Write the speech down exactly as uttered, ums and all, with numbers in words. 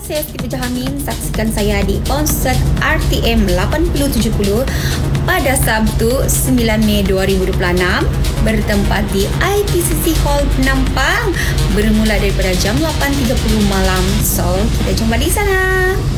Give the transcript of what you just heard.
saya Siti Jahamin. Saksikan saya di konsert R T M lapan puluh tujuh puluh pada Sabtu sembilan Mei dua ribu dua puluh enam bertempat di I P C C Hall Penampang bermula daripada jam lapan tiga puluh malam. So, kita jumpa di sana.